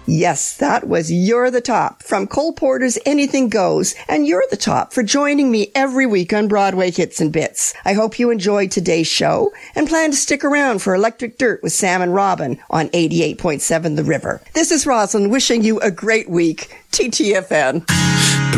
Yes, that was You're the Top from Cole Porter's Anything Goes, and you're the top for joining me every week on Broadway Hits and Bits. I hope you enjoyed today's show and plan to stick around for Electric Dirt with Sam and Robin on 88.7 The River. This is Rosalind wishing you a great week. TTFN.